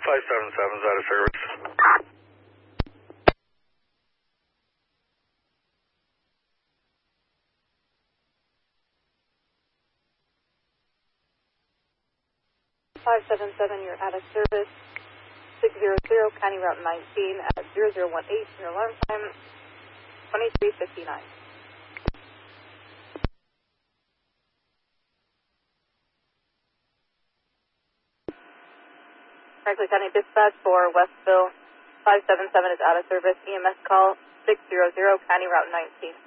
577 is out of service. You're out of service. 600, County Route 19 at 0018. Your alarm time 23:59. Franklin County Dispatch for Westville 577 is out of service. EMS call 600, County Route 19.